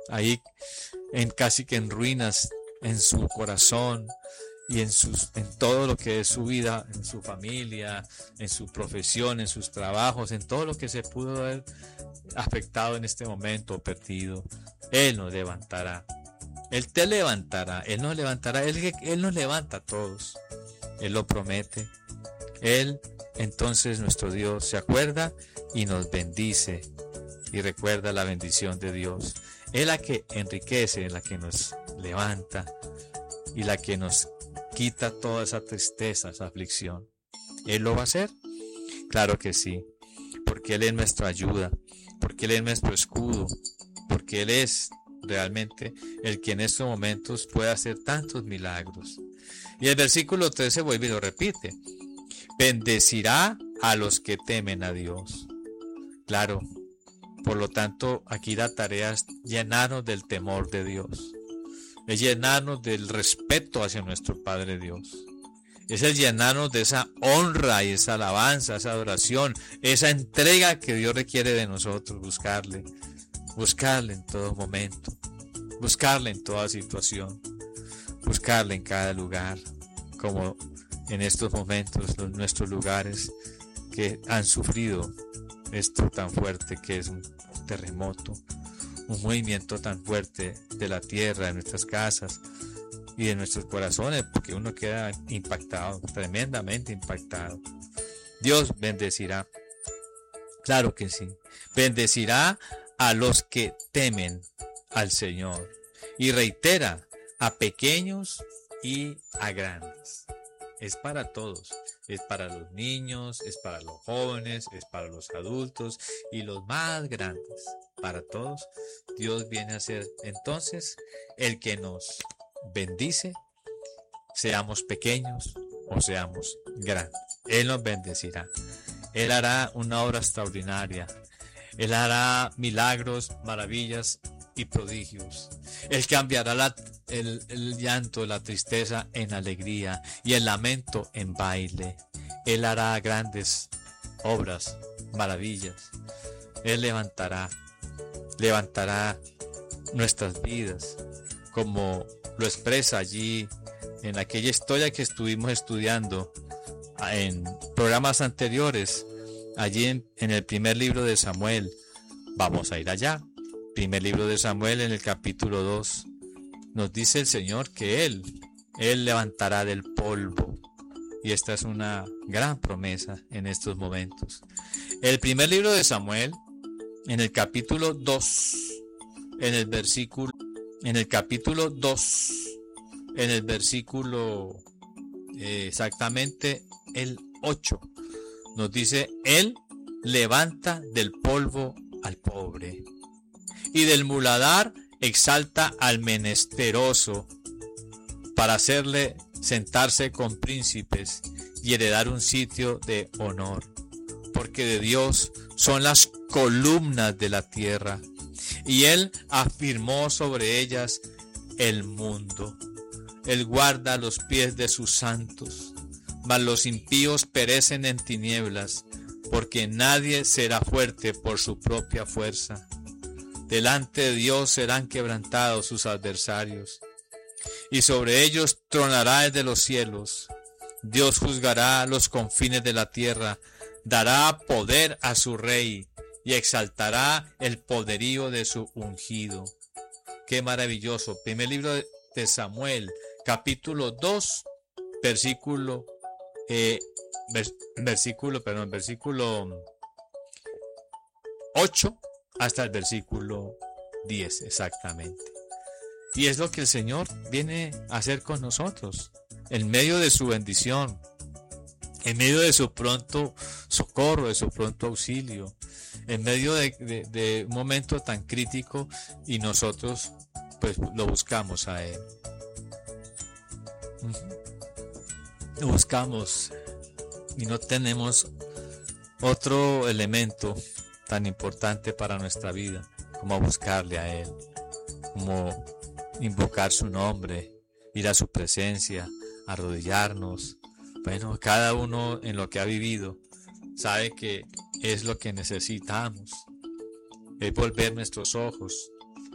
ahí casi que en ruinas en su corazón y en todo lo que es su vida, en su familia, en su profesión, en sus trabajos, en todo lo que se pudo haber afectado en este momento, perdido. Él nos levantará. Él te levantará. Él nos levantará. Él nos levanta a todos. Él lo promete. Él, entonces, nuestro Dios se acuerda y nos bendice y recuerda la bendición de Dios. Es la que enriquece, la que nos levanta y la que nos quita toda esa tristeza, esa aflicción. ¿Él lo va a hacer? Claro que sí, porque Él es nuestra ayuda, porque Él es nuestro escudo, porque Él es realmente el que en estos momentos puede hacer tantos milagros. Y el versículo 13 vuelve y lo repite: bendecirá a los que temen a Dios. Claro, por lo tanto, aquí la tarea es llenarnos del temor de Dios, es llenarnos del respeto hacia nuestro Padre Dios, es el llenarnos de esa honra y esa alabanza, esa adoración, esa entrega que Dios requiere de nosotros, buscarle en todo momento, buscarle en toda situación, buscarle en cada lugar, como en estos momentos, nuestros lugares que han sufrido esto tan fuerte que es un terremoto, un movimiento tan fuerte de la tierra, de nuestras casas y de nuestros corazones, porque uno queda impactado, tremendamente impactado. Dios bendecirá, claro que sí, bendecirá a los que temen al Señor, y reitera, a pequeños y a grandes. Es para todos, es para los niños, es para los jóvenes, es para los adultos y los más grandes. Para todos, Dios viene a ser entonces el que nos bendice, seamos pequeños o seamos grandes. Él nos bendecirá. Él hará una obra extraordinaria. Él hará milagros, maravillas y prodigios. Él cambiará el llanto, la tristeza en alegría y el lamento en baile. Él hará grandes obras, maravillas. Él levantará nuestras vidas, como lo expresa allí en aquella historia que estuvimos estudiando en programas anteriores, allí en el primer libro de Samuel. Vamos a ir allá. Primer libro de Samuel, en el capítulo 2, nos dice el Señor que Él levantará del polvo. Y esta es una gran promesa en estos momentos. El primer libro de Samuel, en el capítulo 2, en el capítulo 2, en el versículo exactamente el 8, nos dice: Él levanta del polvo al pobre, y del muladar exalta al menesteroso, para hacerle sentarse con príncipes y heredar un sitio de honor. Porque de Dios son las columnas de la tierra, y Él afirmó sobre ellas el mundo. Él guarda los pies de sus santos, mas los impíos perecen en tinieblas, porque nadie será fuerte por su propia fuerza. Delante de Dios serán quebrantados sus adversarios, y sobre ellos tronará desde los cielos. Dios juzgará los confines de la tierra, dará poder a su rey, y exaltará el poderío de su ungido. Qué maravilloso. Primer libro de Samuel, capítulo 2, versículo 8 hasta el versículo 10 exactamente. Y es lo que el Señor viene a hacer con nosotros, en medio de su bendición, en medio de su pronto socorro, de su pronto auxilio, en medio de un momento tan crítico, y nosotros pues lo buscamos a Él. Lo buscamos y no tenemos otro elemento tan importante para nuestra vida como buscarle a Él, como invocar su nombre, ir a su presencia, arrodillarnos. Bueno, cada uno en lo que ha vivido sabe que es lo que necesitamos, es volver nuestros ojos